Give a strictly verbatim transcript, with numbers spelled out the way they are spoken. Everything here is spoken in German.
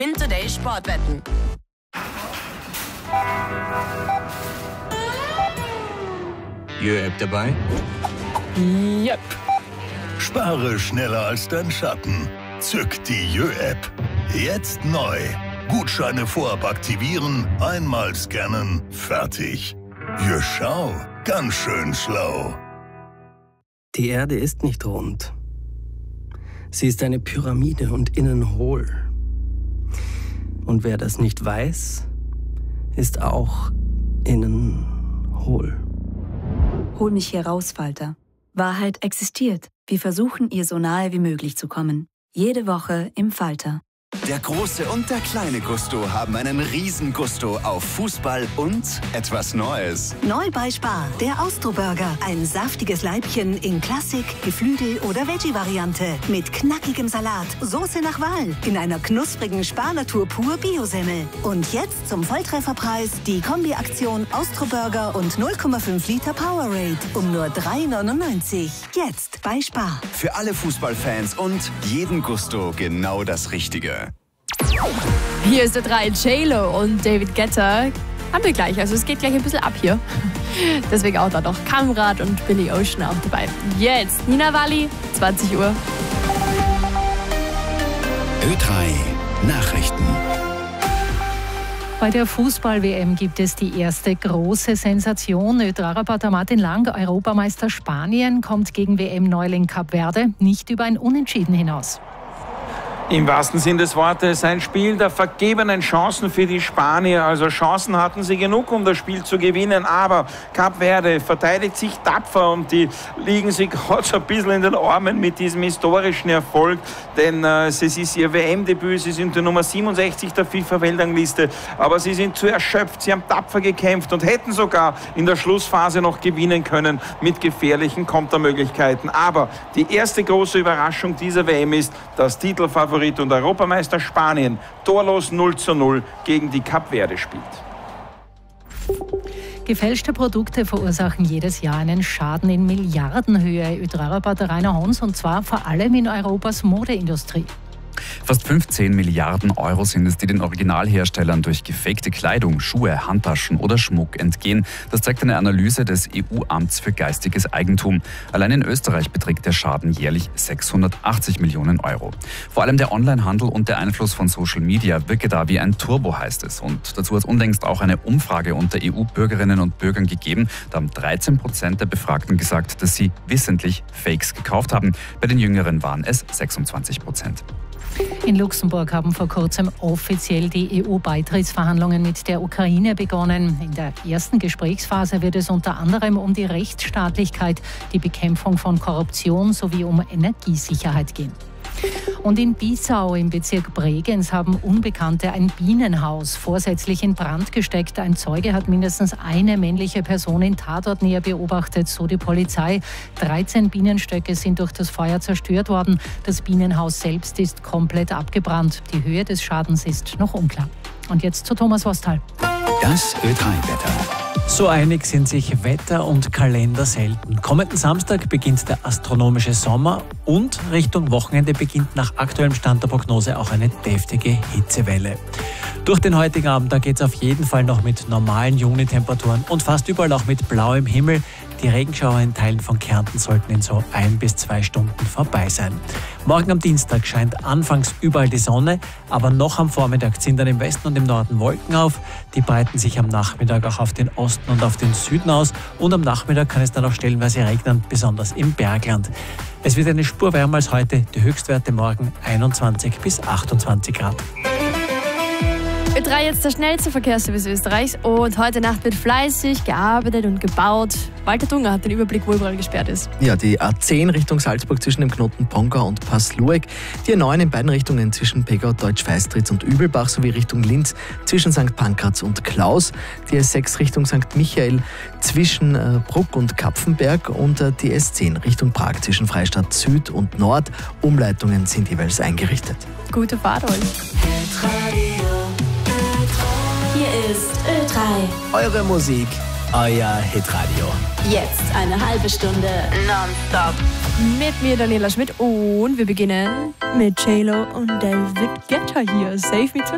Win Today Sportwetten. Jö-App dabei? Yep. Spare schneller als dein Schatten. Zück die Jö-App. Jetzt neu. Gutscheine vorab aktivieren, einmal scannen, fertig. Jö, schau, ganz schön schlau. Die Erde ist nicht rund. Sie ist eine Pyramide und innen hohl. Und wer das nicht weiß, ist auch innen hohl. Hol mich hier raus, Falter. Wahrheit existiert. Wir versuchen, ihr so nahe wie möglich zu kommen. Jede Woche im Falter. Der große und der kleine Gusto haben einen riesen Gusto auf Fußball und etwas Neues. Neu bei Spar, der Austro-Burger. Ein saftiges Leibchen in Klassik, Geflügel- oder Veggie-Variante. Mit knackigem Salat, Soße nach Wahl. In einer knusprigen Spar-Natur pur Biosemmel. Und jetzt zum Volltrefferpreis die Kombi-Aktion Austro-Burger und null Komma fünf Liter Powerade. Um nur drei neunundneunzig. Jetzt bei Spar. Für alle Fußballfans und jeden Gusto genau das Richtige. Hier ist der drei J-Lo und David Guetta. Haben wir gleich, also es geht gleich ein bisschen ab hier. Deswegen auch da noch Kamrat und Billy Ocean auch dabei. Jetzt Nina Walli, zwanzig Uhr. Ö drei Nachrichten. Bei der Fußball-W M gibt es die erste große Sensation. Ö drei-Reporter Martin Lang, Europameister Spanien, kommt gegen W M-Neuling Kap Verde nicht über ein Unentschieden hinaus. Im wahrsten Sinn des Wortes ein Spiel der vergebenen Chancen für die Spanier. Also Chancen hatten sie genug, um das Spiel zu gewinnen. Aber Kap Verde verteidigt sich tapfer und die liegen sich gerade so ein bisschen in den Armen mit diesem historischen Erfolg. Denn äh, es ist ihr W M-Debüt, sie sind die Nummer siebenundsechzig der FIFA-Weltrangliste. Aber sie sind zu erschöpft, sie haben tapfer gekämpft und hätten sogar in der Schlussphase noch gewinnen können mit gefährlichen Kontermöglichkeiten. Aber die erste große Überraschung dieser W M ist, dass Titelfavorit und Europameister Spanien torlos null zu null gegen die Kap Verde spielt. Gefälschte Produkte verursachen jedes Jahr einen Schaden in Milliardenhöhe. Ö drei-Reporter Rainer Hons, und zwar vor allem in Europas Modeindustrie. Fast fünfzehn Milliarden Euro sind es, die den Originalherstellern durch gefakte Kleidung, Schuhe, Handtaschen oder Schmuck entgehen. Das zeigt eine Analyse des E U-Amts für geistiges Eigentum. Allein in Österreich beträgt der Schaden jährlich sechshundertachtzig Millionen Euro. Vor allem der Onlinehandel und der Einfluss von Social Media wirke da wie ein Turbo, heißt es. Und dazu hat es unlängst auch eine Umfrage unter E U-Bürgerinnen und Bürgern gegeben. Da haben dreizehn Prozent der Befragten gesagt, dass sie wissentlich Fakes gekauft haben. Bei den Jüngeren waren es sechsundzwanzig Prozent. In Luxemburg haben vor kurzem offiziell die E U-Beitrittsverhandlungen mit der Ukraine begonnen. In der ersten Gesprächsphase wird es unter anderem um die Rechtsstaatlichkeit, die Bekämpfung von Korruption sowie um Energiesicherheit gehen. Und in Bissau im Bezirk Bregenz haben Unbekannte ein Bienenhaus vorsätzlich in Brand gesteckt. Ein Zeuge hat mindestens eine männliche Person in Tatortnähe beobachtet, so die Polizei. dreizehn Bienenstöcke sind durch das Feuer zerstört worden. Das Bienenhaus selbst ist komplett abgebrannt. Die Höhe des Schadens ist noch unklar. Und jetzt zu Thomas Wostal. Das Ö drei-Wetter. So einig sind sich Wetter und Kalender selten. Kommenden Samstag beginnt der astronomische Sommer und Richtung Wochenende beginnt nach aktuellem Stand der Prognose auch eine deftige Hitzewelle. Durch den heutigen Abend, da geht es auf jeden Fall noch mit normalen Juni-Temperaturen und fast überall auch mit blauem Himmel. Die Regenschauer in Teilen von Kärnten sollten in so ein bis zwei Stunden vorbei sein. Morgen am Dienstag scheint anfangs überall die Sonne, aber noch am Vormittag ziehen dann im Westen und im Norden Wolken auf. Die breiten sich am Nachmittag auch auf den Osten und auf den Süden aus und am Nachmittag kann es dann auch stellenweise regnen, besonders im Bergland. Es wird eine Spur wärmer als heute, die Höchstwerte morgen einundzwanzig bis achtundzwanzig Grad. Ö drei jetzt der schnellste Verkehrsservice Österreichs und heute Nacht wird fleißig gearbeitet und gebaut. Walter Dunger hat den Überblick, wo überall gesperrt ist. Ja, die A zehn Richtung Salzburg zwischen dem Knoten Pongau und Passlueck, die A neun in beiden Richtungen zwischen Pegau, Deutsch-Feistritz und Übelbach sowie Richtung Linz zwischen Sankt Pankraz und Klaus, die S sechs Richtung Sankt Michael zwischen äh, Bruck und Kapfenberg und äh, die S zehn Richtung Prag zwischen Freistadt Süd und Nord. Umleitungen sind jeweils eingerichtet. Gute Fahrt euch. Hier ist Ö drei. Eure Musik, euer Hitradio. Jetzt eine halbe Stunde nonstop. Mit mir Daniela Schmidt und wir beginnen mit J-Lo und David Guetta hier. Save Me Tonight.